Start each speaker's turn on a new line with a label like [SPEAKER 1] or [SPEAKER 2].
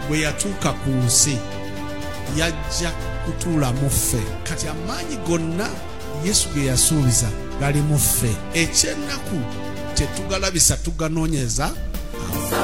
[SPEAKER 1] bwe yatuuka ku nsi yajja kutuula mu ffe. Kati amaanyi gonna Yesu ge yasuubiza gali mu ffe. Ekyennaku tetugalabisa tuganoonyeza